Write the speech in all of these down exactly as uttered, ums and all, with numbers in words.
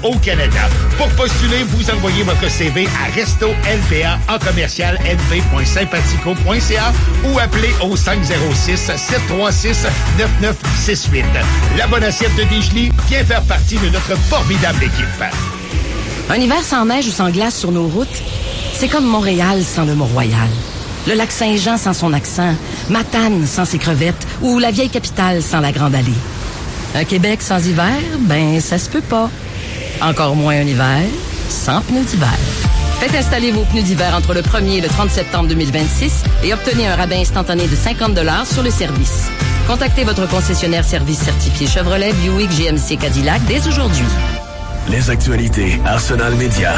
au Canada. Pour postuler, vous envoyez votre C V à resto L V A en commercial L V point sympathico point C A ou appelez au cinq zéro six, sept trois six, neuf neuf six huit. La bonne assiette de Desjely vient faire partie de notre formidable équipe. Un hiver sans neige ou sans glace sur nos routes, c'est comme Montréal sans le Mont-Royal. Le lac Saint-Jean sans son accent, Matane sans ses crevettes ou la vieille capitale sans la Grande Allée. Un Québec sans hiver, ben ça se peut pas. Encore moins un hiver sans pneus d'hiver. Faites installer vos pneus d'hiver entre le premier et le trente septembre deux mille vingt-six et obtenez un rabais instantané de cinquante dollars sur le service. Contactez votre concessionnaire service certifié Chevrolet, Buick, G M C, Cadillac dès aujourd'hui. Les actualités Arsenal Média.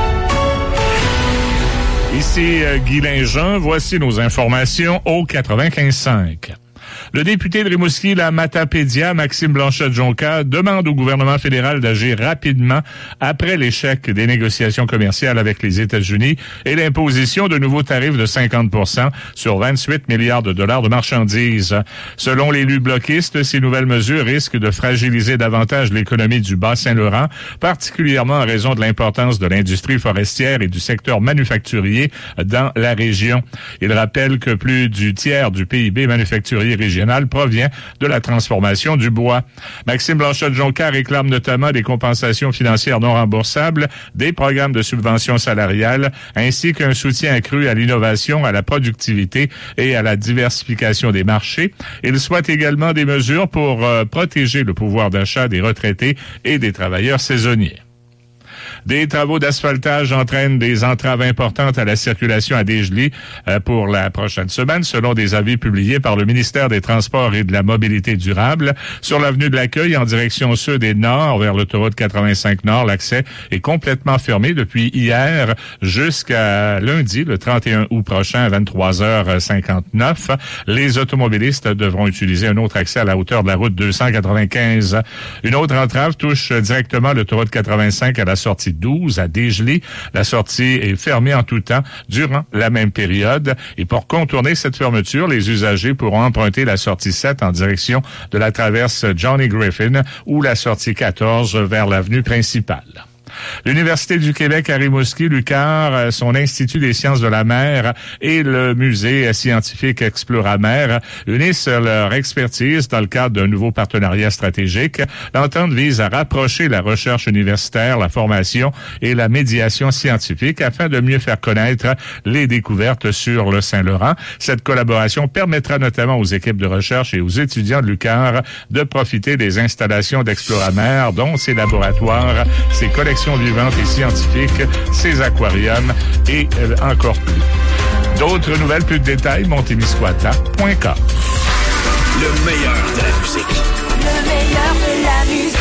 Ici euh, Guy Linjean, voici nos informations au quatre-vingt-quinze cinq. Le député de Rimouski, la Matapédia, Maxime Blanchette-Jonca, demande au gouvernement fédéral d'agir rapidement après l'échec des négociations commerciales avec les États-Unis et l'imposition de nouveaux tarifs de cinquante pour cent sur vingt-huit milliards de dollars de marchandises. Selon l'élu bloquiste, ces nouvelles mesures risquent de fragiliser davantage l'économie du Bas-Saint-Laurent, particulièrement en raison de l'importance de l'industrie forestière et du secteur manufacturier dans la région. Il rappelle que plus du tiers du P I B manufacturier régional provient de la transformation du bois. Maxime Blanchette-Jonca réclame notamment des compensations financières non remboursables, des programmes de subvention salariale, ainsi qu'un soutien accru à l'innovation, à la productivité et à la diversification des marchés. Il souhaite également des mesures pour euh, protéger le pouvoir d'achat des retraités et des travailleurs saisonniers. Des travaux d'asphaltage entraînent des entraves importantes à la circulation à Desjely euh, pour la prochaine semaine, selon des avis publiés par le ministère des Transports et de la Mobilité durable. Sur l'avenue de l'Accueil, en direction sud et nord, vers l'autoroute quatre-vingt-cinq Nord, l'accès est complètement fermé depuis hier jusqu'à lundi, le trente et un août prochain, à vingt-trois heures cinquante-neuf. Les automobilistes devront utiliser un autre accès à la hauteur de la route deux cent quatre-vingt-quinze. Une autre entrave touche directement l'autoroute quatre-vingt-cinq à la sortie douze à Desjely. La sortie est fermée en tout temps durant la même période. Et pour contourner cette fermeture, les usagers pourront emprunter la sortie sept en direction de la traverse Johnny Griffin ou la sortie quatorze vers l'avenue principale. L'Université du Québec à Rimouski, l'U Q A R, son Institut des sciences de la mer et le Musée scientifique Exploramer unissent leur expertise dans le cadre d'un nouveau partenariat stratégique. L'entente vise à rapprocher la recherche universitaire, la formation et la médiation scientifique afin de mieux faire connaître les découvertes sur le Saint-Laurent. Cette collaboration permettra notamment aux équipes de recherche et aux étudiants de l'U Q A R de profiter des installations d'Exploramer, dont ses laboratoires, ses collections vivantes et scientifiques, ses aquariums et euh, encore plus. D'autres nouvelles, plus de détails, montemisquata point com. Le meilleur de la musique. Le meilleur de la musique.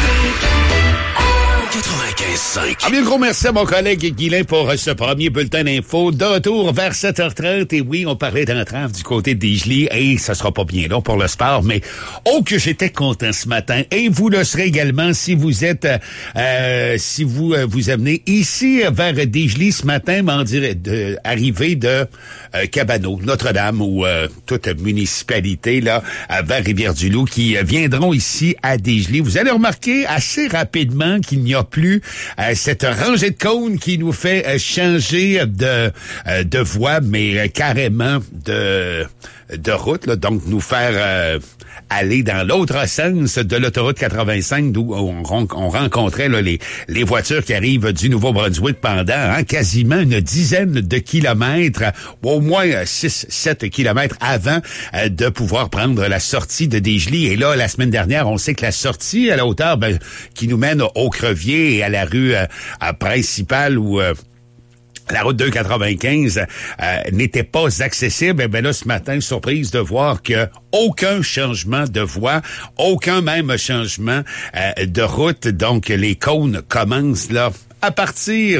quatre-vingt-quinze cinq. Ah bien, gros merci à mon collègue Guilain pour ce premier bulletin d'info. De retour vers sept heures trente. Et oui, on parlait d'entrave du côté de Desjely. Et ça sera pas bien long pour le sport. Mais oh que j'étais content ce matin. Et vous le serez également si vous êtes, euh, si vous euh, vous amenez ici vers Desjely ce matin, mais on dirait de arrivée de euh, Cabano, Notre-Dame ou euh, toute municipalité là vers Rivière-du-Loup qui euh, viendront ici à Desjely. Vous allez remarquer assez rapidement qu'il n'y a plus euh, cette rangée de cônes qui nous fait euh, changer de euh, de voie, mais euh, carrément de de route, là, donc nous faire euh, aller dans l'autre sens de l'autoroute quatre-vingt-cinq, d'où on, on rencontrait là, les les voitures qui arrivent du Nouveau-Brunswick pendant hein, quasiment une dizaine de kilomètres, ou au moins six sept kilomètres avant euh, de pouvoir prendre la sortie de Desjely. Et là, la semaine dernière, on sait que la sortie à la hauteur ben, qui nous mène au Crevier et à la rue euh, principale où euh, la route deux cent quatre-vingt-quinze euh, n'était pas accessible. Et ben là, ce matin, surprise de voir que aucun changement de voie, aucun même changement euh, de route. Donc, les cônes commencent là à partir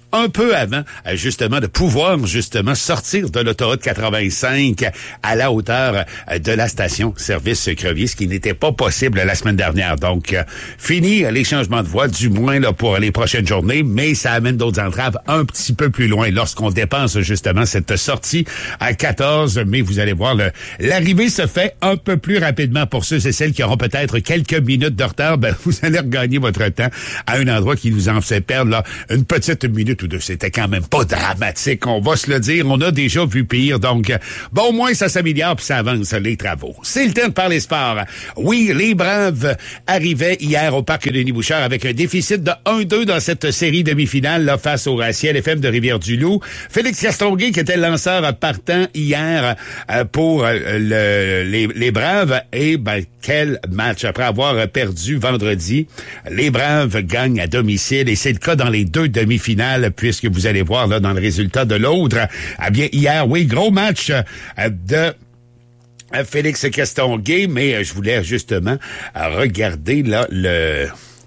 un peu avant, justement, de pouvoir, justement, sortir de l'autoroute quatre-vingt-cinq à la hauteur de la station-service Crevier, ce qui n'était pas possible la semaine dernière. Donc, euh, fini les changements de voie, du moins là pour les prochaines journées, mais ça amène d'autres entraves un petit peu plus loin lorsqu'on dépense, justement, cette sortie à quatorze. Mais vous allez voir, le, l'arrivée se fait un peu plus rapidement pour ceux et celles qui auront peut-être quelques minutes de retard. Ben, vous allez regagner votre temps à un endroit qui vous en fait perdre là une petite minute ou deux. C'était quand même pas dramatique, on va se le dire. On a déjà vu pire. Donc, bon, au moins, ça s'améliore puis ça avance, les travaux. C'est le temps de parler sport. Oui, les Braves arrivaient hier au parc Denis-Bouchard avec un déficit de un deux dans cette série demi-finale là, face au Ciel F M de Rivière-du-Loup. Félix Castonguay, qui était le lanceur partant hier euh, pour euh, le, les, les Braves. Et ben, quel match! Après avoir perdu vendredi, les Braves gagnent à domicile et c'est le cas dans les deux demi-finales puisque vous allez voir là dans le résultat de l'autre. Eh bien, hier, oui, gros match euh, de Félix Castonguay, mais je voulais justement regarder là le...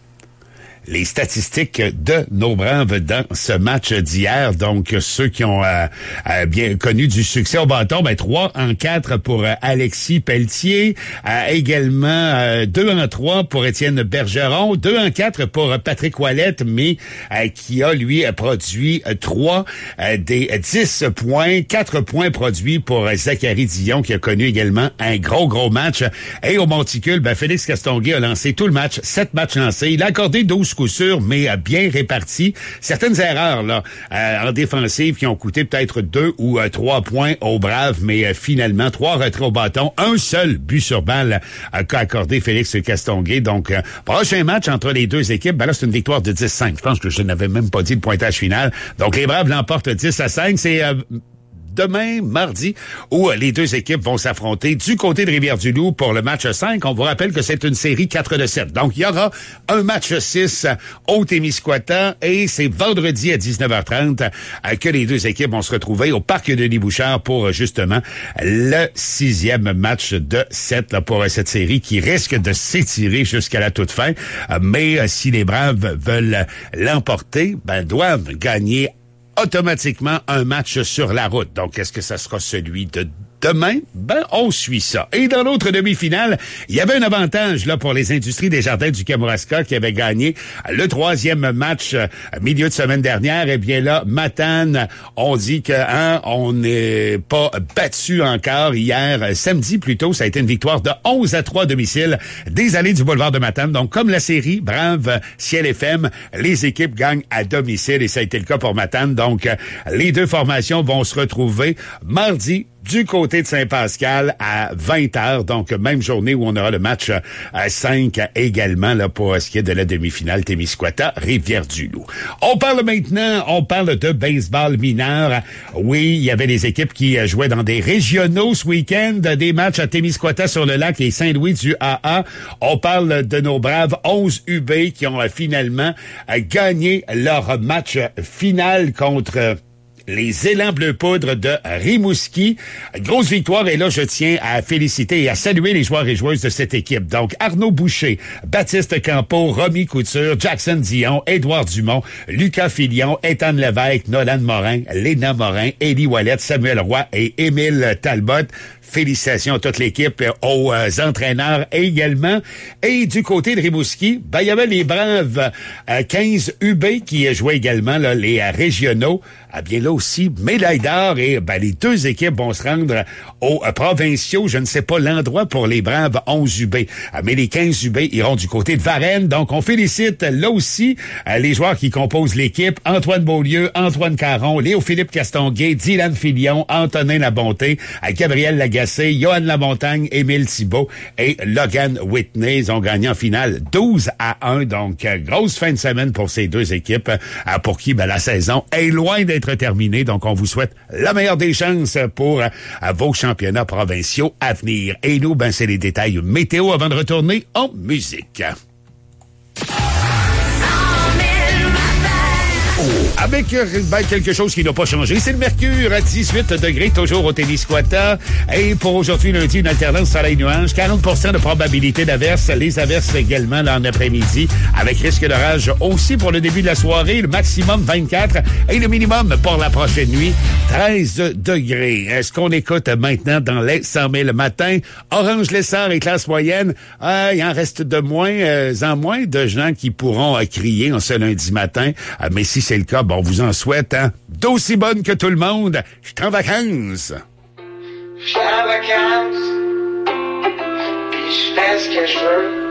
les statistiques de nos Braves dans ce match d'hier. Donc, ceux qui ont euh, euh, bien connu du succès au bâton, ben trois en quatre pour euh, Alexis Pelletier, euh, également euh, deux en trois pour Étienne Bergeron, deux en quatre pour euh, Patrick Ouellette, mais euh, qui a, lui, produit euh, trois euh, des dix points, quatre points produits pour euh, Zachary Dion, qui a connu également un gros, gros match. Et au monticule, ben, Félix Castonguay a lancé tout le match, sept matchs lancés. Il a accordé douze coup sûr, mais euh, bien réparti. Certaines erreurs là euh, en défensive qui ont coûté peut-être deux ou euh, trois points aux Braves, mais euh, finalement, trois retraits au bâton, un seul but sur balle euh, qu'a accordé Félix Castonguay. Donc, euh, prochain match entre les deux équipes, ben là, c'est une victoire de dix cinq. Je pense que je n'avais même pas dit le pointage final. Donc, les Braves l'emportent dix à cinq. C'est... Euh, demain, mardi, où les deux équipes vont s'affronter du côté de Rivière-du-Loup pour le match cinq. On vous rappelle que c'est une série quatre de sept. Donc, il y aura un match six au Témiscouata et c'est vendredi à dix-neuf heures trente que les deux équipes vont se retrouver au parc Denis-Bouchard pour justement le sixième match de sept là, pour cette série qui risque de s'étirer jusqu'à la toute fin. Mais si les Braves veulent l'emporter, ben, doivent gagner automatiquement un match sur la route. Donc, est-ce que ça sera celui de demain? Ben, on suit ça. Et dans l'autre demi-finale, il y avait un avantage là pour les Industries des Jardins du Kamouraska qui avaient gagné le troisième match euh, milieu de semaine dernière. Eh bien là, Matane, on dit que hein, on n'est pas battu encore. Hier, euh, samedi plutôt, ça a été une victoire de onze à trois à domicile des Allées du boulevard de Matane. Donc, comme la série Brave Ciel F M, les équipes gagnent à domicile et ça a été le cas pour Matane. Donc, euh, les deux formations vont se retrouver mardi du côté de Saint-Pascal à vingt heures, donc même journée où on aura le match à cinq également là pour ce qui est de la demi-finale Témiscouata Rivière-du-Loup. On parle maintenant, on parle de baseball mineur. Oui, il y avait des équipes qui jouaient dans des régionaux ce week-end, des matchs à Témiscouata sur le lac et Saint-Louis du A A. On parle de nos braves onze U B qui ont finalement gagné leur match final contre les Élans Bleu Poudre de Rimouski. Grosse victoire et là, je tiens à féliciter et à saluer les joueurs et joueuses de cette équipe. Donc, Arnaud Boucher, Baptiste Campeau, Romy Couture, Jackson Dion, Édouard Dumont, Lucas Filion, Étienne Lévesque, Nolan Morin, Léna Morin, Élie Ouellette, Samuel Roy et Émile Talbot. Félicitations à toute l'équipe, aux euh, entraîneurs également. Et du côté de Rimouski, ben, il y avait les braves euh, quinze U B qui jouaient également là, les euh, régionaux. Ah bien là aussi, médaille d'or et ben, les deux équipes vont se rendre aux euh, provinciaux. Je ne sais pas l'endroit pour les braves onze U B. Ah, mais les quinze U B iront du côté de Varennes. Donc, on félicite là aussi euh, les joueurs qui composent l'équipe. Antoine Beaulieu, Antoine Caron, Léo-Philippe Castonguay, Dylan Filion, Antonin Labonté, euh, Gabriel Lagacé, Johan Lamontagne, Émile Thibault et Logan Whitney. Ils ont gagné en finale douze à un. Donc, euh, grosse fin de semaine pour ces deux équipes euh, pour qui ben, la saison est loin d'être terminée. Donc, on vous souhaite la meilleure des chances pour euh, vos championnats provinciaux à venir. Et nous, ben, c'est les détails météo avant de retourner en musique. Oh, Avec ben, quelque chose qui n'a pas changé, c'est le mercure à dix-huit degrés, toujours au Témiscouata. Et pour aujourd'hui, lundi, une alternance soleil-nuage, quarante pour cent de probabilité d'averse. Les averses également là, en après-midi, avec risque d'orage aussi pour le début de la soirée. Le maximum vingt-quatre et le minimum pour la prochaine nuit, treize degrés. Est-ce qu'on écoute maintenant dans les cent mille matin? Orange Lessard et classe moyenne. Euh, il en reste de moins euh, en moins de gens qui pourront euh, crier en ce lundi matin. Euh, mais si c'est le cas, bon, on vous en souhaite, hein? D'aussi bonne que tout le monde. Je suis en vacances. Je suis en vacances. Puis je fais ce que je veux.